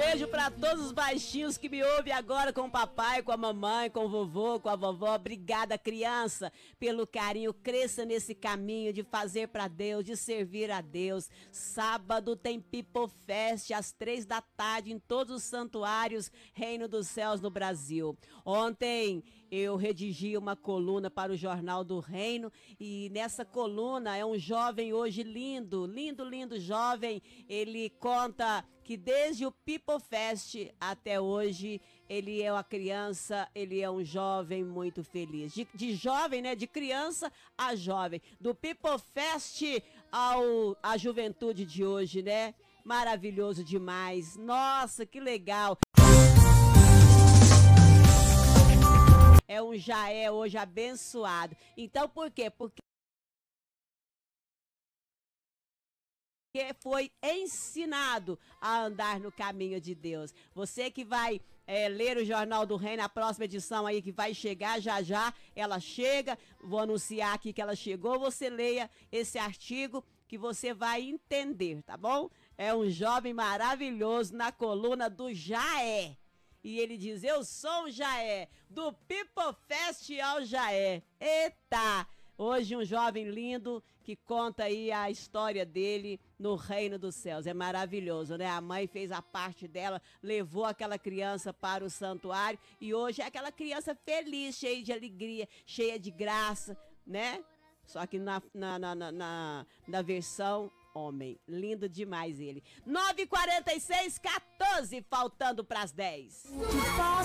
beijo pra todos os baixinhos que me ouvem agora com o papai, com a mamãe, com o vovô, com a vovó. Obrigada, criança, pelo carinho. Cresça nesse caminho de fazer pra Deus, de servir a Deus. Sábado tem People Fest às 3 da tarde em todos os santuários Reino dos Céus no Brasil. Ontem eu redigi uma coluna para o Jornal do Reino e nessa coluna é um jovem hoje lindo, lindo jovem. Ele conta que desde o People Fest até hoje ele é uma criança, ele é um jovem muito feliz. De jovem, né? De criança a jovem. Do People Fest à juventude de hoje, né? Maravilhoso demais. Nossa, que legal. É um Jaé hoje abençoado. Então, por quê? Porque foi ensinado a andar no caminho de Deus. Você que vai ler o Jornal do Reino, a próxima edição aí que vai chegar já, ela chega. Vou anunciar aqui que ela chegou. Você leia esse artigo que você vai entender, tá bom? É um jovem maravilhoso na coluna do Jaé. E ele diz, eu sou um Jaé, do People Fest ao Jaé. Eita! Hoje um jovem lindo que conta aí a história dele no Reino dos Céus. É maravilhoso, né? A mãe fez a parte dela, levou aquela criança para o santuário e hoje é aquela criança feliz, cheia de alegria, cheia de graça, né? Só que na versão homem. Lindo demais ele. 9h46, 14, faltando para as 10.